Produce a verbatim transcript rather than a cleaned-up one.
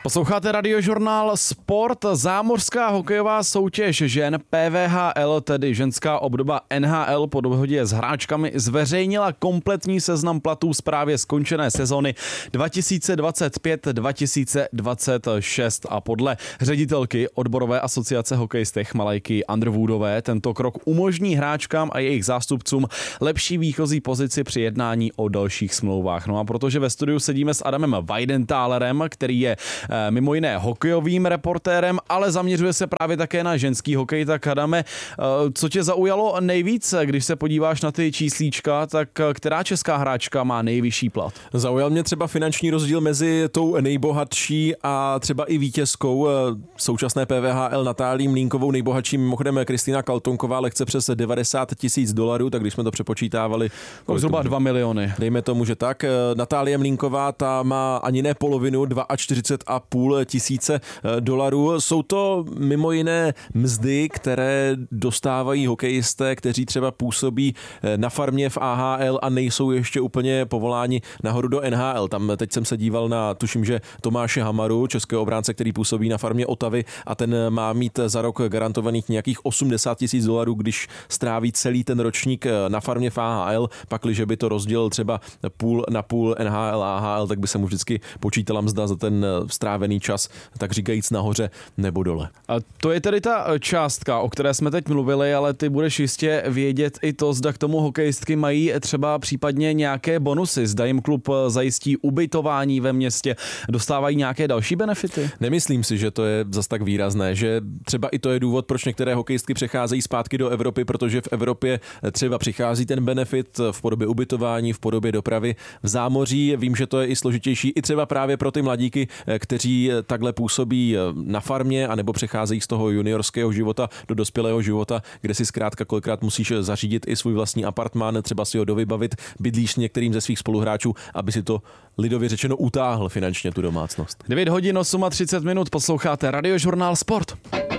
Posloucháte Radiožurnál Sport. Zámořská hokejová soutěž žen P V H L, tedy ženská obdoba N H L po dohodě s hráčkami, zveřejnila kompletní seznam platů z právě skončené sezony dva tisíce dvacet pět dva tisíce dvacet šest a podle ředitelky odborové asociace hokejistek Malajky Underwoodové tento krok umožní hráčkám a jejich zástupcům lepší výchozí pozici při jednání o dalších smlouvách. No a protože ve studiu sedíme s Adamem Weidenthalerem, který je mimo jiné hokejovým reportérem, ale zaměřuje se právě také na ženský hokej, tak Adame, co tě zaujalo nejvíc, když se podíváš na ty číslíčka, tak která česká hráčka má nejvyšší plat? Zaujal mě třeba finanční rozdíl mezi tou nejbohatší a třeba i vítězkou současné P V H L Natálí Mlínkovou. Nejbohatší mimochodem Kristýna Kaltonková, lehce přes devadesát tisíc dolarů, tak když jsme to přepočítávali... Zhruba dva miliony. Dejme tomu, že tak. Natálie Mlínková, ta má ani ne polovinu, čtyřicet dva a půl tisíce dolarů. Jsou to mimo jiné mzdy, které dostávají hokejisté, kteří třeba působí na farmě v A H L a nejsou ještě úplně povoláni nahoru do N H L. Tam teď jsem se díval na, tuším, že Tomáše Hamaru, českého obránce, který působí na farmě Otavy, a ten má mít za rok garantovaných nějakých osmdesát tisíc dolarů, když stráví celý ten ročník na farmě v A H L. Pakliže by to rozdělil třeba půl na půl N H L a A H L, tak by se mu vždycky počítala mzda za ten strávený čas, tak říkajíc nahoře nebo dole. A to je tedy ta částka, o které jsme teď mluvili, ale ty budeš jistě vědět i to, zda k tomu hokejistky mají třeba případně nějaké bonusy, zda jim klub zajistí ubytování ve městě, dostávají nějaké další benefity? Nemyslím si, že to je zas tak výrazné, že třeba i to je důvod, proč některé hokejistky přecházejí zpátky do Evropy, protože v Evropě třeba přichází ten benefit v podobě ubytování, v podobě dopravy. V zámoří vím, že to je i složitější, i třeba právě pro ty mladíky, kteří takhle působí na farmě anebo přecházejí z toho juniorského života do dospělého života, kde si zkrátka kolikrát musíš zařídit i svůj vlastní apartmán, třeba si ho dovybavit, bydlíš některým ze svých spoluhráčů, aby si to lidově řečeno utáhl finančně tu domácnost. devět hodin třicet osm minut, posloucháte Radiožurnál Sport.